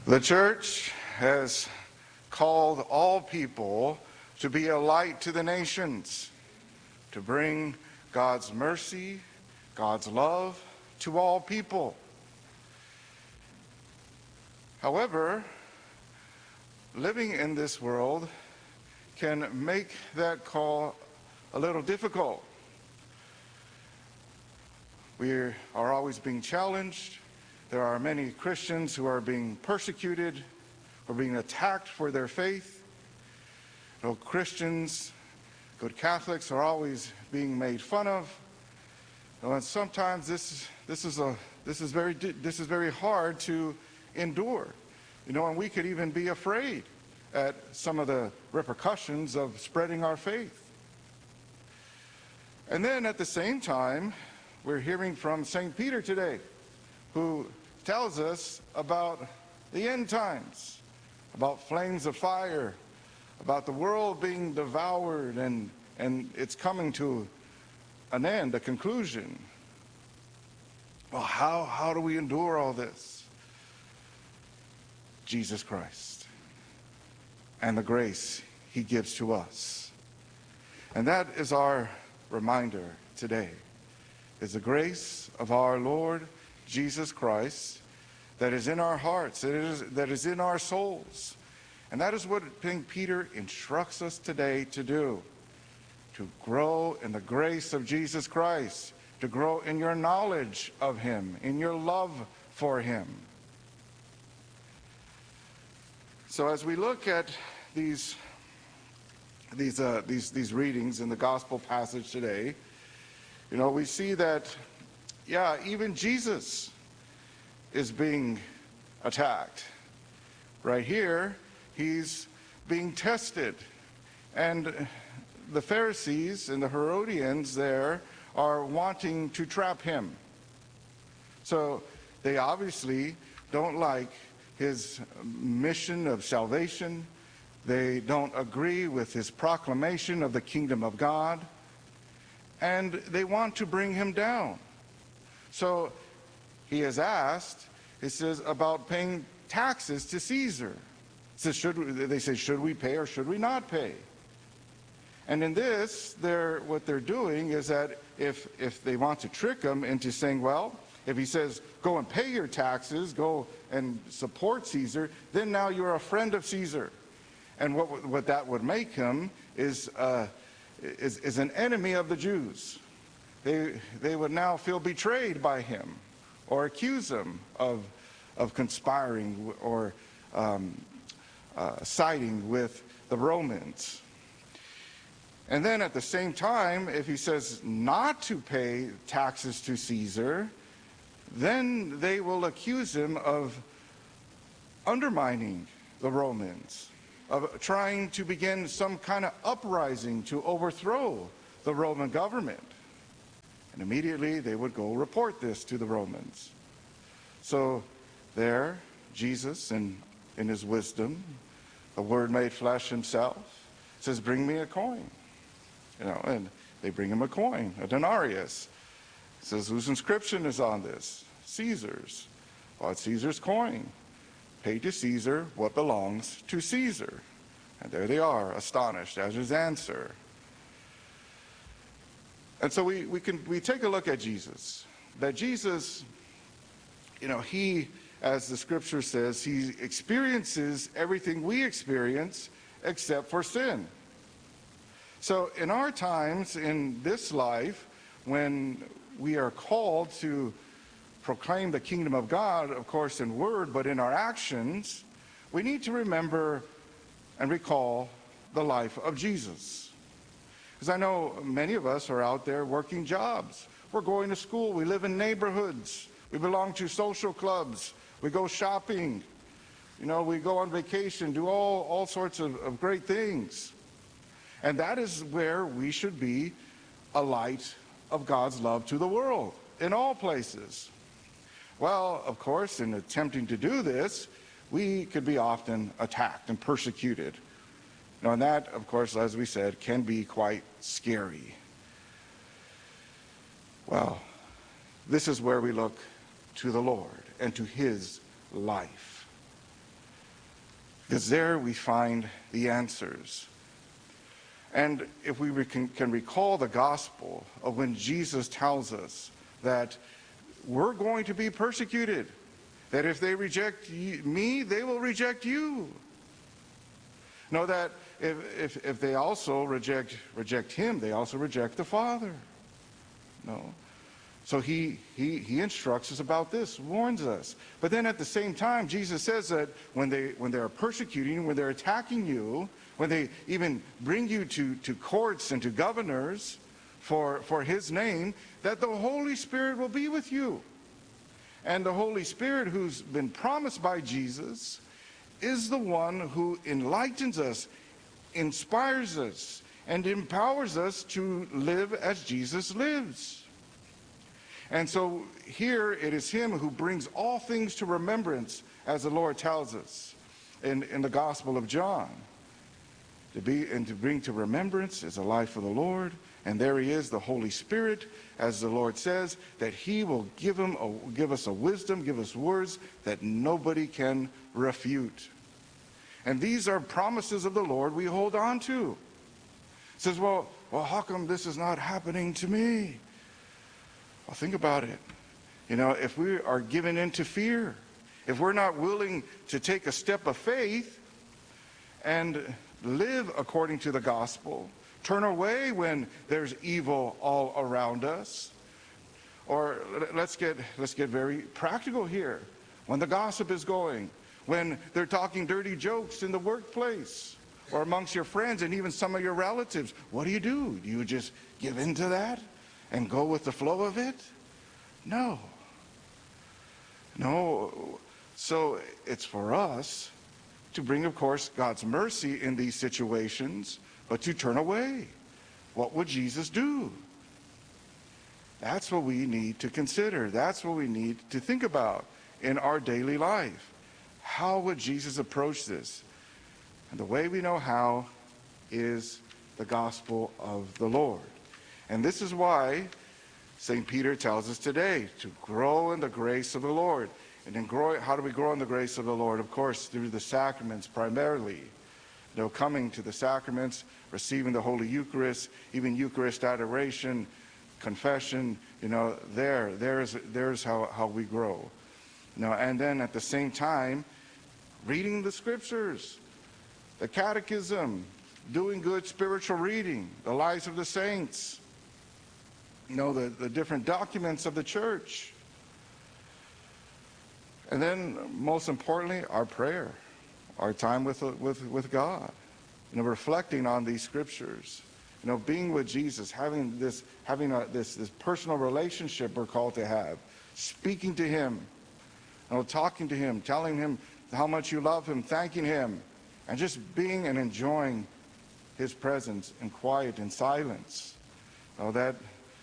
The church has called all people to be a light to the nations, to bring God's mercy, God's love to all people. However, living in this world can make that call a little difficult. We are always being challenged. There are many Christians who are being persecuted or being attacked for their faith. Christians, good Catholics, are always being made fun of. And sometimes this is very hard to endure. And we could even be afraid at some of the repercussions of spreading our faith. And then at the same time, we're hearing from St. Peter today, who tells us about the end times, about flames of fire, about the world being devoured and it's coming to an end, a conclusion. Well, how do we endure all this? Jesus Christ and the grace he gives to us. And that is our reminder today, is the grace of our Lord Jesus Christ that is in our hearts, that is in our souls. And that is what St. Peter instructs us today to do, to grow in the grace of Jesus Christ, to grow in your knowledge of him, in your love for him. So as we look at these readings in the gospel passage today, we see that, even Jesus is being attacked. Right here, he's being tested. And the Pharisees and the Herodians there are wanting to trap him. So they obviously don't like his mission of salvation. They don't agree with his proclamation of the kingdom of God. And they want to bring him down. So he has asked, it says, about paying taxes to Caesar. It says, should we pay or should we not pay? And in this, what they're doing is that if they want to trick him into saying, well, if he says, go and pay your taxes, go and support Caesar, then now you're a friend of Caesar. And what that would make him is an enemy of the Jews. They would now feel betrayed by him or accuse him of conspiring or siding with the Romans. And then at the same time, if he says not to pay taxes to Caesar, then they will accuse him of undermining the Romans, of trying to begin some kind of uprising to overthrow the Roman government. And immediately they would go report this to the Romans. So there, Jesus, in his wisdom, the Word made flesh himself, says, bring me a coin. And they bring him a coin, a denarius. It says, whose inscription is on this? Caesar's. Well, it's Caesar's coin. Pay to Caesar what belongs to Caesar. And there they are, astonished at his answer. And so we take a look at Jesus. That Jesus, he, as the scripture says, he experiences everything we experience except for sin. So in our times, in this life, when we are called to proclaim the kingdom of God, of course in word, but in our actions, we need to remember and recall the life of Jesus. Because I know many of us are out there working jobs. We're going to school. We live in neighborhoods. We belong to social clubs. We go shopping. We go on vacation, do all sorts of great things. And that is where we should be a light of God's love to the world, in all places. Well, of course, in attempting to do this, we could be often attacked and persecuted. And that, of course, as we said, can be quite scary. Well, this is where we look to the Lord and to his life. because there we find the answers. And if we can recall the gospel of when Jesus tells us that we're going to be persecuted, that if they reject me, they will reject you. Know that if they also reject him, they also reject the Father. No. So he instructs us about this, warns us. But then at the same time, Jesus says that when they are persecuting you, when they're attacking you, when they even bring you to courts and to governors for his name, that the Holy Spirit will be with you. And the Holy Spirit, who's been promised by Jesus, is the one who enlightens us, inspires us, and empowers us to live as Jesus lives. And so here it is him who brings all things to remembrance, as the Lord tells us in the Gospel of John. To bring to remembrance is the life of the Lord. And there he is, the Holy Spirit, as the Lord says, that he will give us a wisdom, give us words that nobody can refute. And these are promises of the Lord we hold on to. It says, well, how come this is not happening to me? Well, think about it. You know, if we are given into fear, if we're not willing to take a step of faith and live according to the gospel, turn away when there's evil all around us, or let's get very practical here. When the gossip is going, when they're talking dirty jokes in the workplace or amongst your friends and even some of your relatives, what do? Do you just give in to that and go with the flow of it? No. So it's for us to bring, of course, God's mercy in these situations, but to turn away. What would Jesus do? That's what we need to consider. That's what we need to think about in our daily life. How would Jesus approach this? And the way we know how is the gospel of the Lord. And this is why St. Peter tells us today to grow in the grace of the Lord. And then how do we grow in the grace of the Lord? Of course, through the sacraments primarily. Coming to the sacraments, receiving the Holy Eucharist, even Eucharist adoration, confession, there's how we grow. And then at the same time, reading the scriptures, the catechism, doing good spiritual reading, the lives of the saints, the different documents of the church. And then, most importantly, our prayer, our time with God, reflecting on these scriptures, being with Jesus, having this personal relationship we're called to have, speaking to him, talking to him, telling him how much you love him, thanking him, and just being and enjoying his presence in quiet and silence. That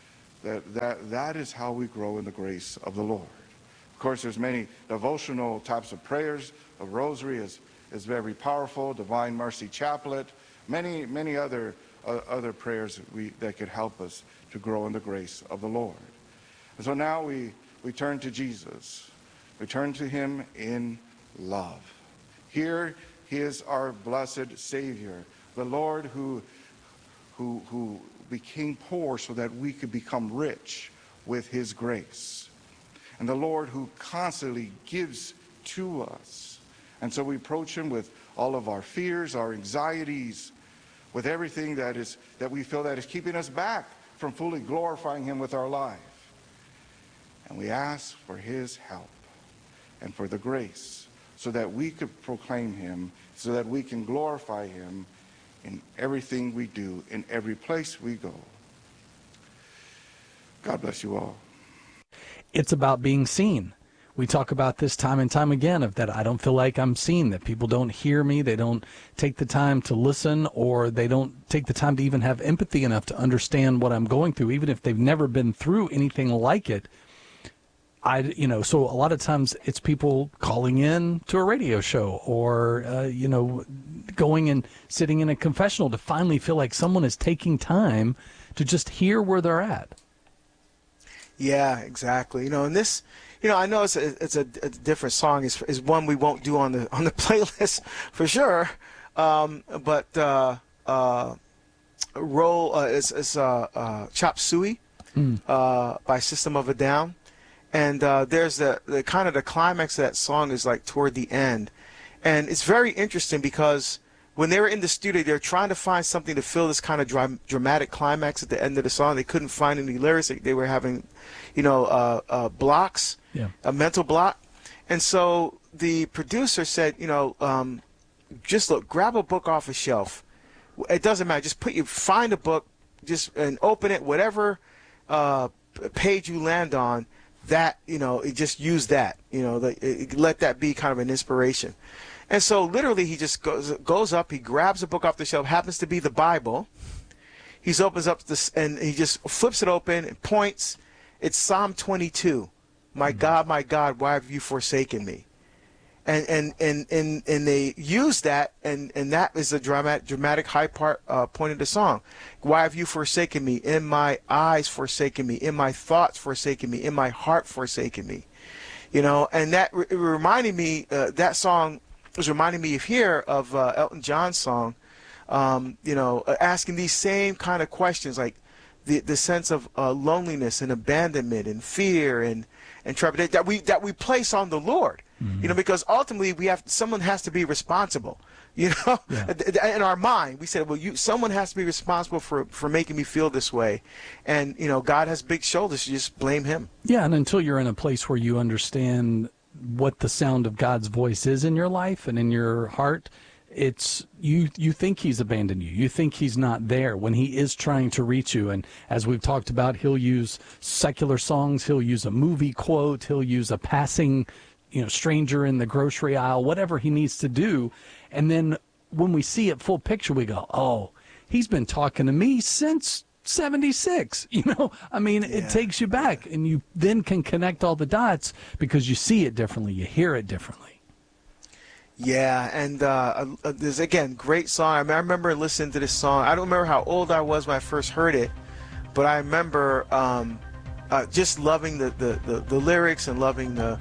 is how we grow in the grace of the Lord. Of course, there's many devotional types of prayers. A rosary is very powerful. Divine Mercy Chaplet, many other prayers that could help us to grow in the grace of the Lord. And so now we turn to Jesus. We turn to him in love. Here he is our blessed Savior, the Lord who became poor so that we could become rich with his grace. And the Lord who constantly gives to us. And so we approach him with all of our fears, our anxieties, with everything that we feel that is keeping us back from fully glorifying him with our life. And we ask for his help and for the grace so that we could proclaim him, so that we can glorify him in everything we do, in every place we go. God bless you all. It's about being seen. We talk about this time and time again of that I don't feel like I'm seen, that people don't hear me, they don't take the time to listen, or they don't take the time to even have empathy enough to understand what I'm going through, even if they've never been through anything like it. So a lot of times it's people calling in to a radio show or, going and sitting in a confessional to finally feel like someone is taking time to just hear where they're at. Yeah, exactly. And this I know it's a different song. Is one we won't do on the playlist for sure. But it's Chop Suey by System of a Down. And there's the kind of the climax of that song is like toward the end. And it's very interesting because when they were in the studio, they were trying to find something to fill this kind of dramatic climax at the end of the song. They couldn't find any lyrics. They were having, blocks, a mental block. And so the producer said, just look, grab a book off a shelf. It doesn't matter. Just find a book, and open it, whatever page you land on. That just use that. Let that be kind of an inspiration. And so literally, he just goes up. He grabs a book off the shelf. Happens to be the Bible. He opens up this and he just flips it open and points. It's Psalm 22. My God, why have you forsaken me? And they use that, and that is the dramatic high point of the song. Why have you forsaken me? In my eyes forsaken me. In my thoughts forsaken me. In my heart forsaken me. And that reminded me, that song was reminding me of Elton John's song, asking these same kind of questions, like the sense of loneliness and abandonment and fear and trepidation that we place on the Lord. Because ultimately someone has to be responsible. In our mind, we said, well, someone has to be responsible for making me feel this way, and God has big shoulders. You just blame Him. Yeah, and until you're in a place where you understand what the sound of God's voice is in your life and in your heart, it's you think He's abandoned you. You think He's not there when He is trying to reach you. And as we've talked about, He'll use secular songs. He'll use a movie quote. He'll use a passing stranger in the grocery aisle, whatever He needs to do. And then when we see it full picture, we go, oh, He's been talking to me since 76. It takes you back, and you then can connect all the dots because you see it differently, you hear it differently. Yeah, and there's, again, great song. I remember listening to this song. I don't remember how old I was when I first heard it, but I remember just loving the lyrics and loving the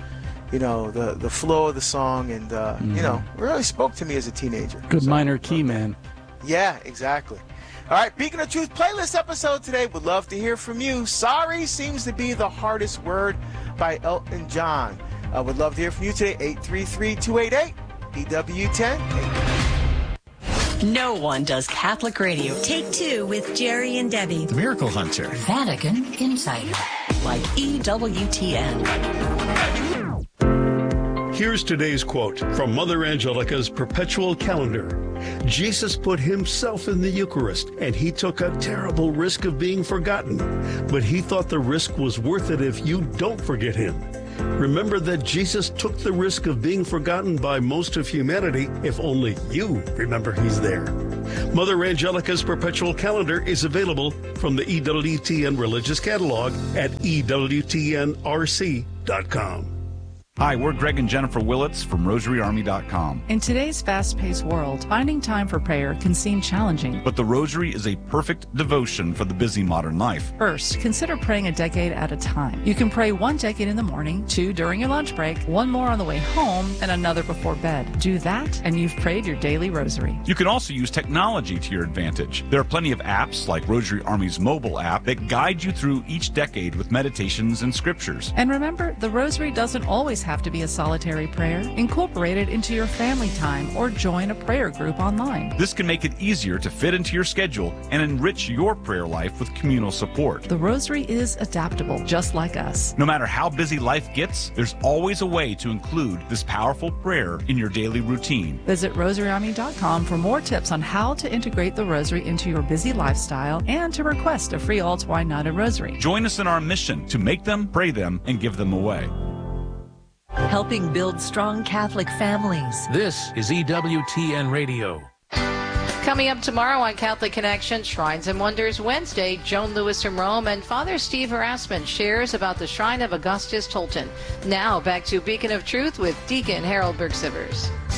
flow of the song, and it really spoke to me as a teenager. Good minor key, man. Yeah, exactly. All right, Beacon of Truth playlist episode today. Would love to hear from you. Sorry seems to be the hardest word by Elton John. Would love to hear from you today. 833-288-EW10. No one does Catholic radio. Take Two with Jerry and Debbie. The Miracle Hunter. Vatican Insider. Like EWTN. Here's today's quote from Mother Angelica's Perpetual Calendar. Jesus put Himself in the Eucharist, and He took a terrible risk of being forgotten. But He thought the risk was worth it if you don't forget Him. Remember that Jesus took the risk of being forgotten by most of humanity if only you remember He's there. Mother Angelica's Perpetual Calendar is available from the EWTN Religious Catalog at EWTNRC.com. Hi, we're Greg and Jennifer Willits from RosaryArmy.com. In today's fast-paced world, finding time for prayer can seem challenging. But the Rosary is a perfect devotion for the busy modern life. First, consider praying a decade at a time. You can pray 1 decade in the morning, 2 during your lunch break, 1 more on the way home, and another before bed. Do that, and you've prayed your daily rosary. You can also use technology to your advantage. There are plenty of apps, like Rosary Army's mobile app, that guide you through each decade with meditations and scriptures. And remember, the rosary doesn't always have to be a solitary prayer. Incorporate it into your family time or join a prayer group online. This can make it easier to fit into your schedule and enrich your prayer life with communal support. The rosary is adaptable, just like us. No matter how busy life gets, there's always a way to include this powerful prayer in your daily routine. Visit RosaryArmy.com for more tips on how to integrate the rosary into your busy lifestyle and to request a free All Twine Knotted Rosary. Join us in our mission to make them, pray them, and give them away. Helping build strong Catholic families. This is EWTN Radio. Coming up tomorrow on Catholic Connection, Shrines and Wonders Wednesday, Joan Lewis from Rome and Father Steve Erasmus shares about the Shrine of Augustus Tolton. Now back to Beacon of Truth with Deacon Harold Berg-Sivers.